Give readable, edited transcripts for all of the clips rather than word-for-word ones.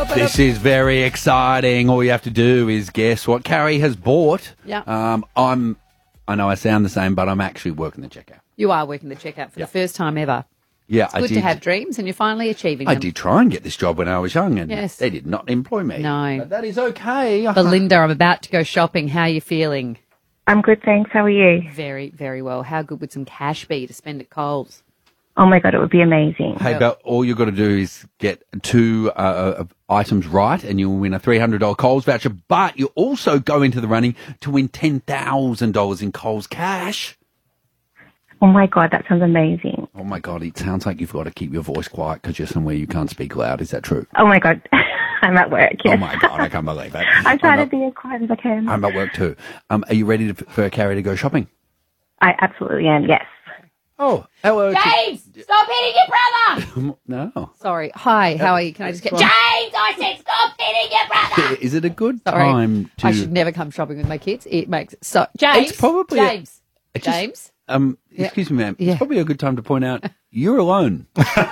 This is very exciting. All you have to do is guess what Carrie has bought. Yeah. I know I sound the same, but I'm actually working the checkout. You are working the checkout for the first time ever. Yeah, It's good to have dreams, and you're finally achieving them. I did try and get this job when I was young, and Yes. they did not employ me. No. But that is okay. Belinda, I'm about to go shopping. How are you feeling? I'm good, thanks. How are you? Very, very well. How good would some cash be to spend at Coles? Oh my God, it would be amazing. Hey, but all you've got to do is get two items right, and you'll win a $300 Coles voucher. But you also go into the running to win $10,000 in Coles cash. Oh my God, that sounds amazing. Oh my God, it sounds like you've got to keep your voice quiet because you're somewhere you can't speak loud. Is that true? Oh my God, I'm at work. Yes. Oh my God, I can't believe it. I'm trying to be as quiet as I can. I'm at work too. Are you ready for Carrie to go shopping? I absolutely am, yes. Oh, hello. James, stop hitting your brother! No. Sorry. Hi, how are you? Can I just get... James, I said stop hitting your brother! Is it a good Sorry. time to... I should never come shopping with my kids. It makes... So, James. It's probably... James. Excuse me, ma'am. Yeah. It's probably a good time to point out you're alone. Hey,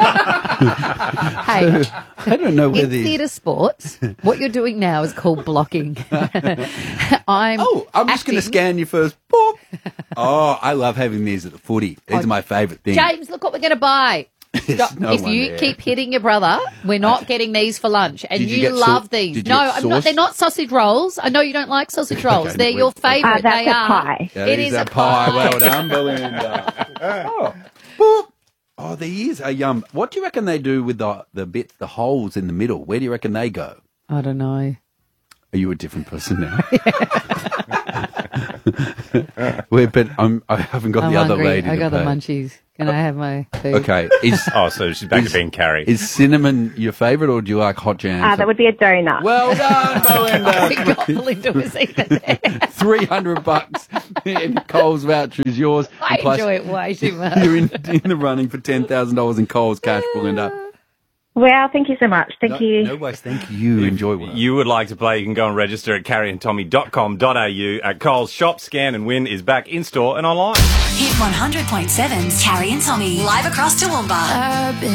I don't know whether... in theatre sports, what you're doing now is called blocking. I'm just going to scan you first. Boop. Oh, I love having these at the footy. These are my favourite things. James, look what we're going to buy. There's no if one you there. keep hitting your brother, we're not getting these for lunch. And Did you you get love sau- these. did you No, get I'm not. sauce? They're not sausage rolls. I know you don't like sausage rolls. Okay, They're your favourite. That's they a are. pie. That It is a pie. pie. Well done, Belinda. Oh, boop. Oh, there is a yum. What do you reckon they do with the bits, the holes in the middle? Where do you reckon they go? I don't know. Are you a different person now? I haven't got I'm the other hungry. lady. I to got the pay. munchies. Can I have my food? Okay. So she's back to being Carrie. Is cinnamon your favourite, or do you like hot jams? That would be a donut. Well done, I Belinda. forgot Belinda was even there. $300 in Coles voucher is yours. I And plus, enjoy it way too much. You're in the running for $10,000 in Coles cash, Belinda. Well, thank you so much. Thank you. No worries. Thank you. Enjoy work. You would like to play, you can go and register at carrieandtommy.com.au. At Coles, shop, scan and win is back in store and online. Hit 100.7's Carrie and Tommy live across Toowoomba.